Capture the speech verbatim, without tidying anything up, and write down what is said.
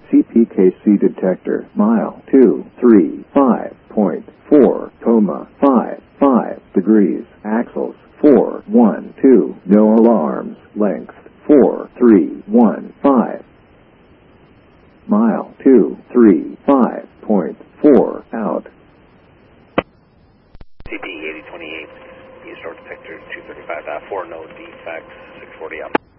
C P K C detector, mile two three five point four, coma five five degrees, axles four one two, no alarms, length four three one five, mile two three five point four, out. C P eighty twenty-eight, East North Detector two thirty-five point four, no defects, six forty out.